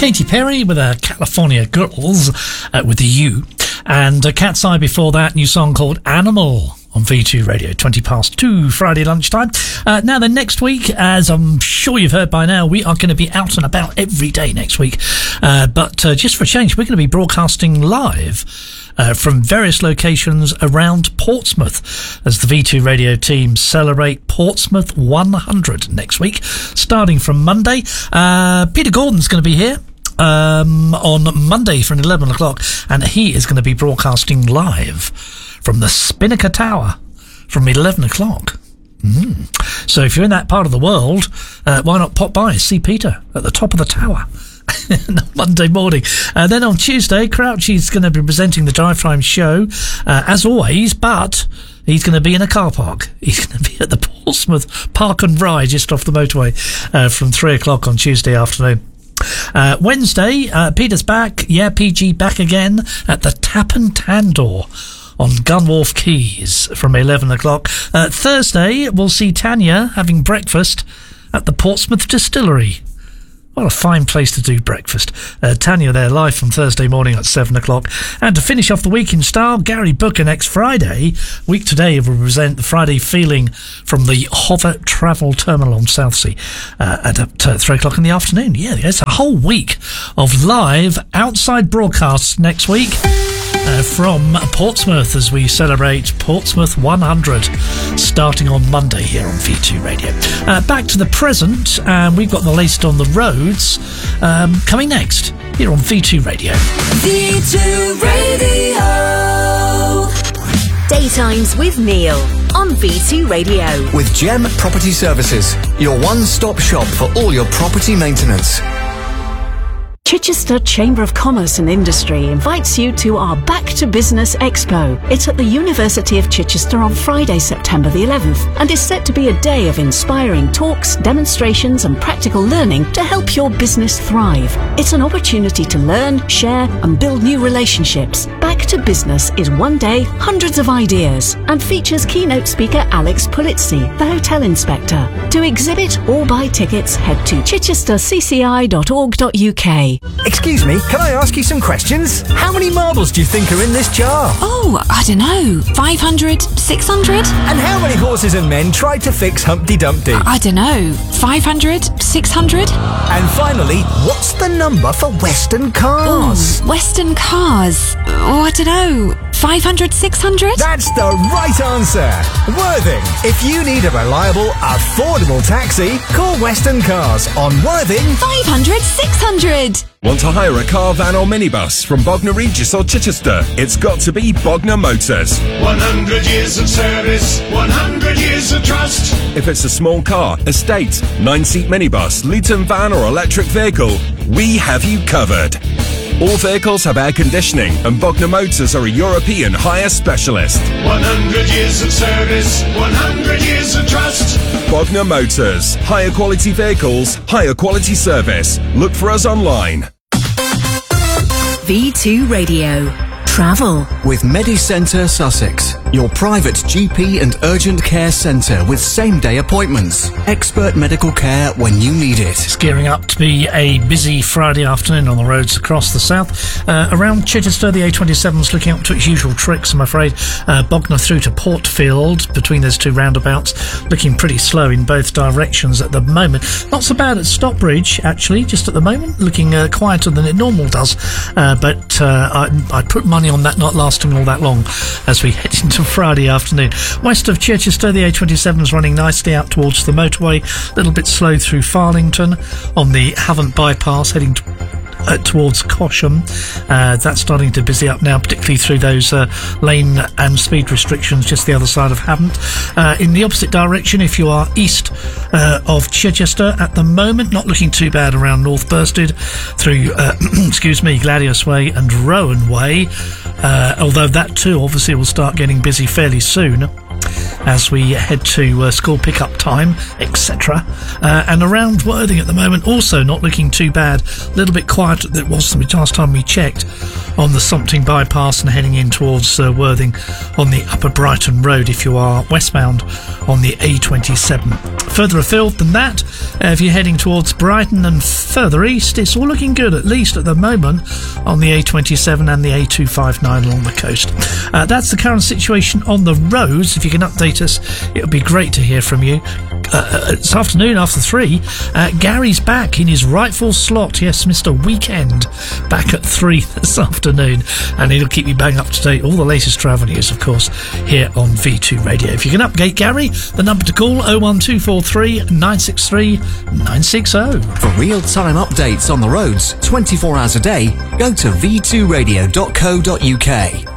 Katy Perry with California Girls with the U. And Cat's Eye before that, new song called Animal on V2 Radio, 2:20 Friday lunchtime. Now then, next week, as I'm sure you've heard by now, we are going to be out and about every day next week. But just for a change, we're going to be broadcasting live from various locations around Portsmouth as the V2 Radio team celebrate Portsmouth 100 next week, starting from Monday. Peter Gordon's going to be here on Monday from 11 o'clock, and he is going to be broadcasting live from the Spinnaker Tower from 11 o'clock. So if you're in that part of the world, why not pop by and see Peter at the top of the tower Monday morning. Then on Tuesday, Crouchy's going to be presenting the Drive Time show, as always, but he's going to be in a car park. He's going to be at the Portsmouth Park and Ride just off the motorway from 3 o'clock on Tuesday afternoon. Wednesday, Peter's back. Yeah, PG back again at the Tap and Tandor on Gunwharf Quays from 11 o'clock. Thursday, we'll see Tanya having breakfast at the Portsmouth Distillery. What a fine place to do breakfast. Tanya there live from Thursday morning at 7 o'clock. And to finish off the week in style, Gary Booker next Friday. Week today will present the Friday Feeling from the Hover Travel Terminal on Southsea at 3 o'clock in the afternoon. Yeah, it's a whole week of live outside broadcasts next week. From Portsmouth as we celebrate Portsmouth 100 starting on Monday here on V2 Radio. Back to the present, we've got the latest on the roads coming next here on V2 Radio. V2 Radio. Daytimes with Neil on V2 Radio. With Gem Property Services, your one-stop shop for all your property maintenance. Chichester Chamber of Commerce and Industry invites you to our Back to Business Expo. It's at the University of Chichester on Friday, September the 11th, and is set to be a day of inspiring talks, demonstrations and practical learning to help your business thrive. It's an opportunity to learn, share and build new relationships. Back to Business is one day, hundreds of ideas, and features keynote speaker Alex Pulizzi, the hotel inspector. To exhibit or buy tickets, head to chichestercci.org.uk. Excuse me, can I ask you some questions? How many marbles do you think are in this jar? Oh, I don't know, 500, 600? And how many horses and men tried to fix Humpty Dumpty? I don't know, 500, 600? And finally, what's the number for Western cars? Ooh, Western cars. Oh, I don't know, 500, 600? That's the right answer. Worthing. If you need a reliable, affordable taxi, call Western Cars on Worthing 500, 600. Want to hire a car, van or minibus from Bognor Regis or Chichester? It's got to be Bognor Motors. 100 years of service, 100 years of trust. If it's a small car, estate, 9-seat minibus, Luton van or electric vehicle, we have you covered. All vehicles have air conditioning and Bognor Motors are a European hire specialist. 100 years of service, 100 years of trust. Bognor Motors. Higher quality vehicles, higher quality service. Look for us online. V2 Radio. Travel. With MediCentre Sussex, your private GP and urgent care centre with same-day appointments. Expert medical care when you need it. It's gearing up to be a busy Friday afternoon on the roads across the south. Around Chichester, the A27's looking up to its usual tricks, I'm afraid. Bognor through to Portfield, between those two roundabouts, looking pretty slow in both directions at the moment. Not so bad at Stockbridge, actually, just at the moment, looking quieter than it normal does. But I put money on that not lasting all that long as we head into Friday afternoon. West of Chichester, the A27's running nicely out towards the motorway, a little bit slow through Farlington on the Havant bypass heading towards Cosham. That's starting to busy up now, particularly through those lane and speed restrictions just the other side of Havant. In the opposite direction, if you are east of Chichester at the moment, not looking too bad around North Bursted through Gladius Way and Rowan Way, although that too obviously will start getting busy fairly soon as we head to school pickup time, etc. And around Worthing at the moment, also not looking too bad. A little bit quieter than it was the last time we checked on the Sompting bypass and heading in towards Worthing on the Upper Brighton Road if you are westbound on the A27. Further afield than that, if you're heading towards Brighton and further east, it's all looking good, at least at the moment, on the A27 and the A259 along the coast. That's the current situation on the roads. If you can update us, it would be great to hear from you. This afternoon after 3, Gary's back in his rightful slot. Yes, Mr. Weekend, back at 3 this afternoon, and he'll keep you bang up to date. All the latest travel news, of course, here on V2 Radio. If you can update Gary, the number to call 01243 963 960. For real-time updates on the roads 24 hours a day, go to v2radio.co.uk.